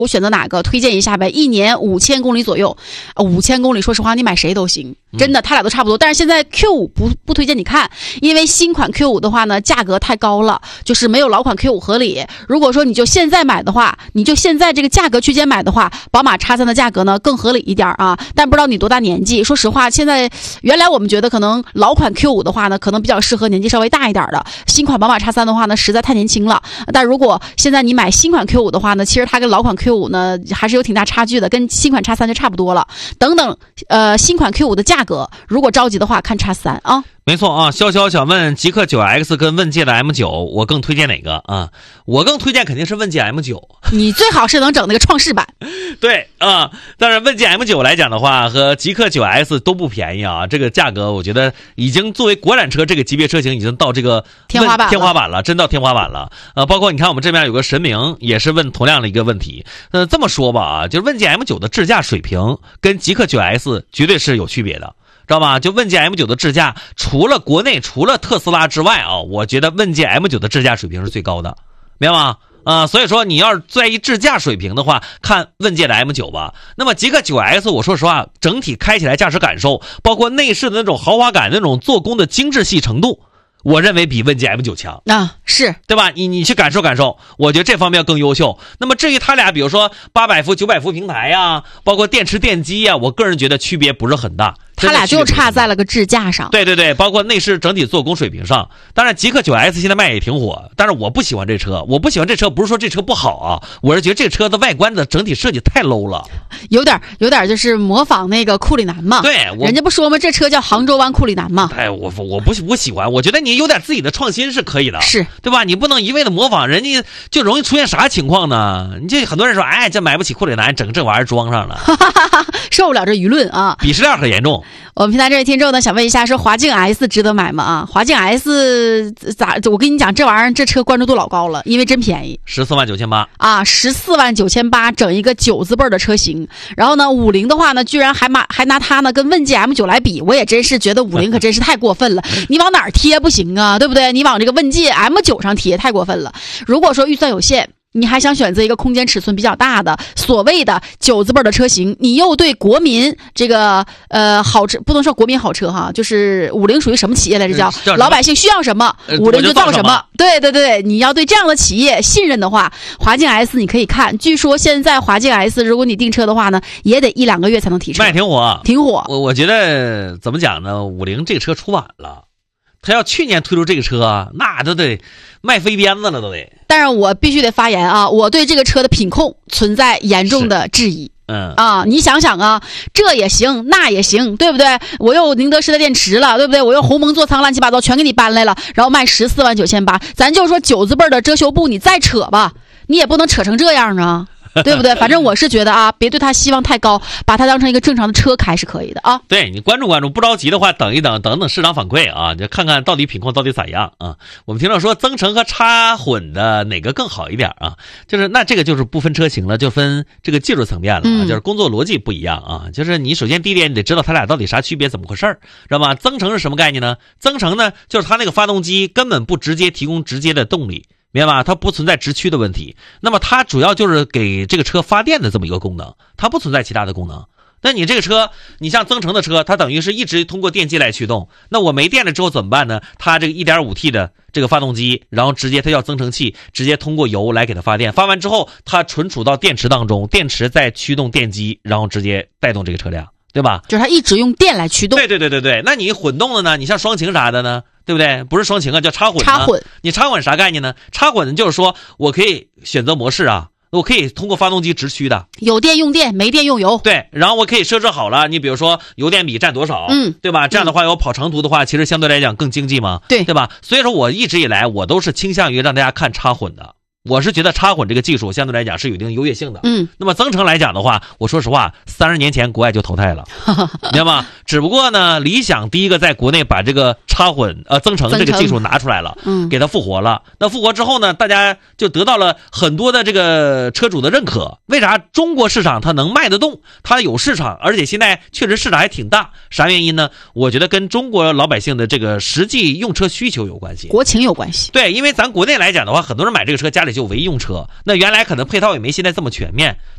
我选择哪个？推荐一下呗。1年5000公里左右，5000公里，说实话，你买谁都行，真的，他俩都差不多。但是现在 Q5 不推荐你看，因为新款 Q5 的话呢，价格太高了，就是没有老款 Q5 合理。如果说你就现在买的话，你就现在这个价格区间买的话，宝马 X3 的价格呢更合理一点啊。但不知道你多大年纪？说实话，现在原来我们觉得可能老款 Q5 的话呢，可能比较适合年纪稍微大一点的。新款宝马 X3 的话呢，实在太年轻了。但如果现在你买新款 Q5 的话呢，其实它跟老款 Q5 呢还是有挺大差距的，跟新款 X3 就差不多了。等等，新款 Q5 的价格，如果着急的话，看 X3 啊。 没错啊，潇潇想问极氪 9X 跟问界的 M9， 我更推荐哪个啊？我更推荐肯定是问界 M9。 你最好是能整那个创世版。 对啊，但是问界 M9 来讲的话，和极氪 9X 都不便宜啊。这个价格我觉得已经作为国产车这个级别车型，已经到这个天花板了，真到天花板了。包括你看我们这边有个神明也是问同样的一个问题。这么说吧啊，就是问界 M9 的智驾水平跟极氪 9X 绝对是有区别的。知道吧？就问界 M9 的智驾，除了国内除了特斯拉之外啊，我觉得问界 M9 的智驾水平是最高的，明白吗？所以说你要是在意智驾水平的话，看问界的 M9 吧。那么极氪 9X， 我说实话，整体开起来驾驶感受，包括内饰的那种豪华感、那种做工的精致细程度，我认为比问界 M9 强啊，是对吧？你去感受感受，我觉得这方面更优秀。那么至于他俩，比如说800伏、900伏平台呀，包括电池电机呀，我个人觉得区别不是很大。 他俩就差在了个智驾上， 对，包括内饰整体做工水平上。当然极氪 9X 现在卖也挺火，但是我不喜欢这车。我不喜欢这车不是说这车不好啊，我是觉得这车的外观的整体设计太 low 了， 有点就是模仿那个库里南嘛。 对， 人家不说吗？这车叫杭州湾库里南嘛。 哎，我不喜欢，我觉得你有点自己的创新是可以的， 是对吧？你不能一味的模仿，人家就容易出现啥情况呢？你这很多人说，哎，这买不起库里南，整这玩意儿装上了， 受不了这舆论啊， 鄙视链很严重。 我们平台这位听众呢，想问一下，说华境 S 值得买吗？啊，华境 S 咋？我跟你讲，这玩意儿这车关注度老高了，因为真便宜 ，149800 啊，149800整一个9字辈的车型。然后呢，50的话呢，居然还拿它呢跟问界 M9 来比，我也真是觉得50可真是太过分了。你往哪儿贴不行啊？对不对？你往这个问界 M9 上贴太过分了。如果说预算有限，你还想选择一个空间尺寸比较大的所谓的9字辈的车型，你又对国民这个好车，不能说国民好车哈，就是50属于什么企业来着？叫老百姓需要什么，50就造什么。对，你要对这样的企业信任的话，华境 S 你可以看。据说现在华境 S 如果你订车的话呢，也得1-2个月才能提车， 卖挺火。 我觉得怎么讲呢？50这个车出晚了。他要去年推出这个车，那都得卖飞鞭子了，都得。 但是我必须得发言啊，我对这个车的品控存在严重的质疑。你想想啊，这也行那也行，对不对？我又宁德时代电池了，对不对？我又鸿蒙座舱乱七八糟全给你搬来了，然后卖149800，咱就说9字辈的遮羞布，你再扯吧，你也不能扯成这样啊。对不对？反正我是觉得啊，别对它希望太高，把它当成一个正常的车开是可以的啊。 对，你关注关注，不着急的话等一等，等市场反馈啊，就看看到底品控到底咋样啊。我们听到说增程和插混的哪个更好一点啊？就是那这个就是不分车型了，就分这个技术层面了啊，就是工作逻辑不一样啊。就是你首先第一点，你得知道它俩到底啥区别，怎么回事，知道吗？增程是什么概念呢？增程呢，就是它那个发动机根本不直接提供直接的动力。明白吧？它不存在直驱的问题，那么它主要就是给这个车发电的这么一个功能，它不存在其他的功能。那你这个车，你像增程的车，它等于是一直通过电机来驱动，那我没电了之后怎么办呢？它这个 1.5T 的这个发动机，然后直接它要增程器，直接通过油来给它发电，发完之后它存储到电池当中，电池再驱动电机，然后直接带动这个车辆，对吧？ 就是它一直用电来驱动。 对，那你混动的呢？你像双擎啥的呢？对不对？不是双擎啊，叫插混。你插混啥概念呢？插混就是说我可以选择模式啊，我可以通过发动机直驱的， 有电用电，没电用油。 对，然后我可以设置好了，你比如说油电比占多少，对吧？这样的话，我跑长途的话，其实相对来讲更经济嘛，对吧？所以说我一直以来我都是倾向于让大家看插混的。我是觉得插混这个技术相对来讲是有一定优越性的。那么增程来讲的话，我说实话，30年前国外就淘汰了，明白吗？只不过呢，理想第一个在国内把这个插混增程这个技术拿出来了，给它复活了。那复活之后呢，大家就得到了很多的这个车主的认可。为啥中国市场它能卖得动？它有市场，而且现在确实市场还挺大。啥原因呢？我觉得跟中国老百姓的这个实际用车需求有关系， 国情有关系。 对，因为咱国内来讲的话，很多人买这个车家里就唯一用车，那原来可能配套也没现在这么全面，